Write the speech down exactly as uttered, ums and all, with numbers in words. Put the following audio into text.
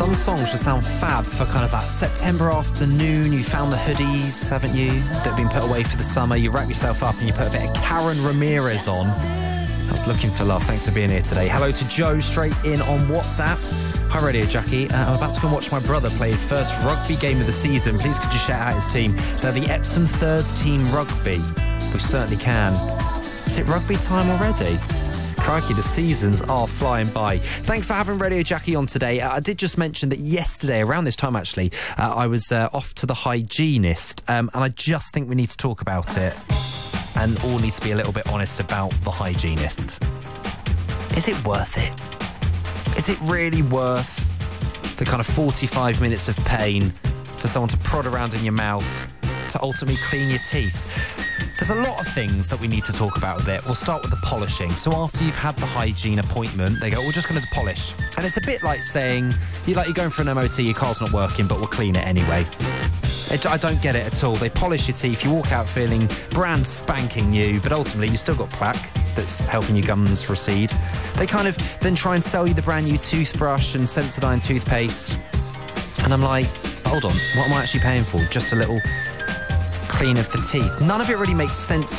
Some songs just sound fab for kind of that September afternoon. You found the hoodies, haven't you, that have been put away for the summer. You wrap yourself up and you put a bit of Karen Ramirez on. I was looking for love. Thanks for being here today. Hello to Joe, straight in on WhatsApp. Hi, Radio Jackie. Uh, I'm about to go and watch my brother play his first rugby game of the season. Please could you shout out his team? They're the Epsom Thirds Team Rugby. We certainly can. Is it rugby time already? Crikey, the seasons are flying by. Thanks for having Radio Jackie on today. Uh, I did just mention that yesterday, around this time actually, uh, I was uh, off to the hygienist, um, and I just think we need to talk about it and all need to be a little bit honest about the hygienist. Is it worth it? Is it really worth the kind of forty-five minutes of pain for someone to prod around in your mouth to ultimately clean your teeth? There's a lot of things that we need to talk about with it. We'll start with the polishing. So after you've had the hygiene appointment, they go, we're just going to polish. And it's a bit like saying, you're like you're going for an M O T, your car's not working, but we'll clean it anyway. It, I don't get it at all. They polish your teeth, you walk out feeling brand spanking new, but ultimately you've still got plaque that's helping your gums recede. They kind of then try and sell you the brand new toothbrush and Sensodyne toothpaste. And I'm like, hold on, what am I actually paying for? Just a little clean of the teeth. None of it really makes sense to